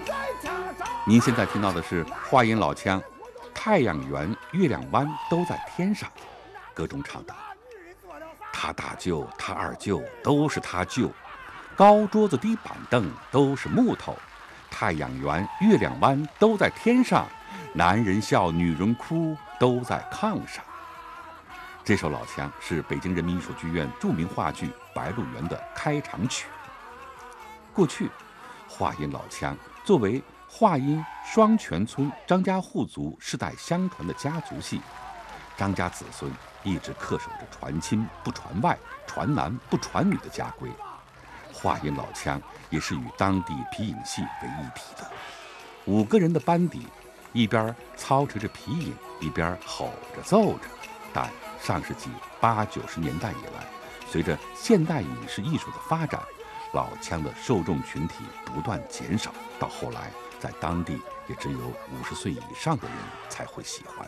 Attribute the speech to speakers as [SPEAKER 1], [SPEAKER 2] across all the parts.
[SPEAKER 1] 您现在听到的是话音老腔，太阳圆、月亮弯都在天上，歌中唱道：他大舅、他二舅都是他舅，高桌子低板凳都是木头，太阳圆、月亮弯都在天上，男人笑，女人哭，都在炕上。这首老腔是北京人民艺术剧院著名话剧《白鹿原》的开场曲。过去，话音老腔作为话音双泉村张家户族世代相传的家族戏，张家子孙一直恪守着传亲不传外、传男不传女的家规。话音老腔也是与当地皮影戏为一体的，5个人的班底，一边操持着皮影，一边吼着奏着。但上世纪80、90年代以来，随着现代影视艺术的发展，老腔的受众群体不断减少，到后来在当地也只有50岁以上的人才会喜欢。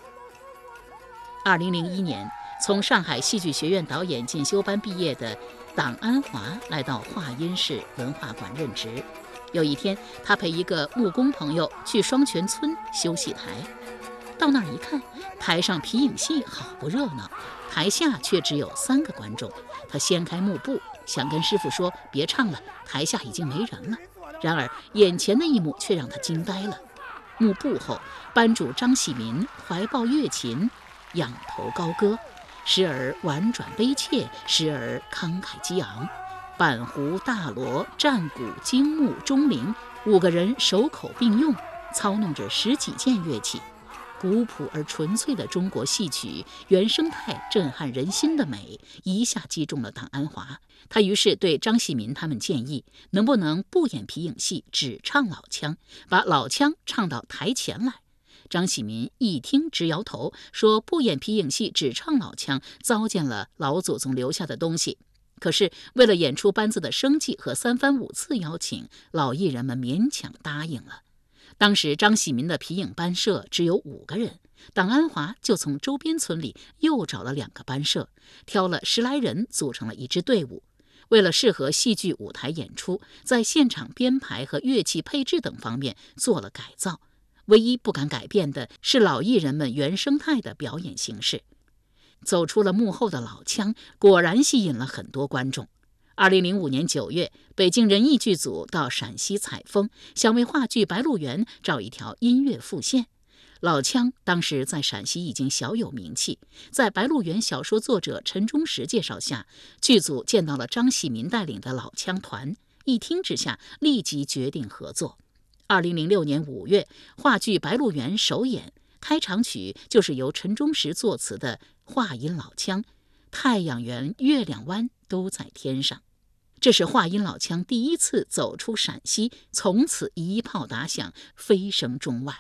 [SPEAKER 2] 2001年，从上海戏剧学院导演进修班毕业的党安华来到华阴市文化馆任职。有一天，他陪一个木工朋友去双泉村修戏台。到那儿一看，台上皮影戏好不热闹，台下却只有3个观众。他掀开幕布，想跟师傅说别唱了，台下已经没人了。然而眼前的一幕却让他惊呆了。幕布后，班主张喜民怀抱乐琴，仰头高歌，时而婉转悲切，时而慷慨激昂。板胡、大锣、战鼓、京木、钟铃，5个人手口并用，操弄着10几件乐器。古朴而纯粹的中国戏曲原生态震撼人心的美一下击中了党安华。他于是对张喜民他们建议，能不能不演皮影戏，只唱老腔，把老腔唱到台前来。张喜民一听直摇头，说不演皮影戏，只唱老腔，糟践了老祖宗留下的东西。可是为了演出班子的生计和3番5次邀请，老艺人们勉强答应了。当时张喜民的皮影班社只有5个人，党安华就从周边村里又找了2个班社，挑了10来人组成了一支队伍。为了适合戏剧舞台演出，在现场编排和乐器配置等方面做了改造，唯一不敢改变的是老艺人们原生态的表演形式。走出了幕后的老腔，果然吸引了很多观众。2005年9月，北京人艺剧组到陕西采风，想为话剧《白鹿原》找一条音乐副线。老腔当时在陕西已经小有名气，在《白鹿原》小说作者陈忠实介绍下，剧组见到了张喜民带领的老腔团，一听之下立即决定合作。2006年5月，话剧《白鹿原》首演，开场曲就是由陈忠实作词的话音老腔，太阳圆、月亮弯都在天上。这是话音老腔第一次走出陕西，从此一炮打响，飞升中外。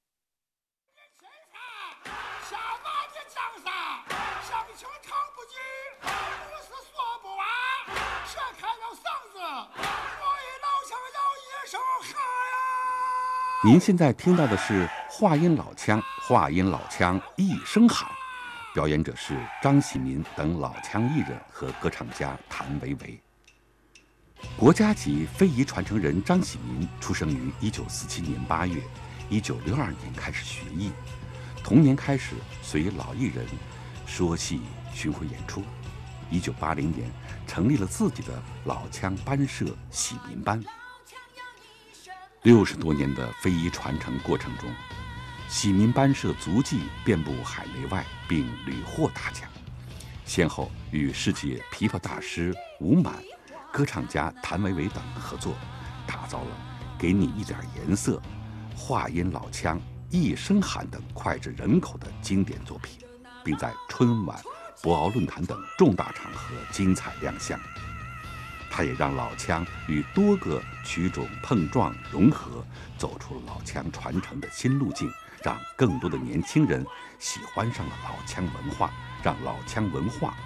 [SPEAKER 1] 您现在听到的是话音老腔，话音老腔一声喊，表演者是张喜民等老腔艺人和歌唱家谭维维。国家级非遗传承人张喜民出生于1947年8月，1962年开始学艺，同年开始随老艺人说戏巡回演出。1980年成立了自己的老腔班社喜民班。60多年的非遗传承过程中，喜民班社足迹遍布海内外，并屡获大奖，先后与世界琵琶大师吴满、歌唱家谭维维等合作，打造了《给你一点颜色》、话音老腔、一声喊等脍炙人口的经典作品，并在春晚、博鳌论坛等重大场合精彩亮相。它也让老腔与多个曲种碰撞融合，走出了老腔传承的新路径，让更多的年轻人喜欢上了老腔文化，让老腔文化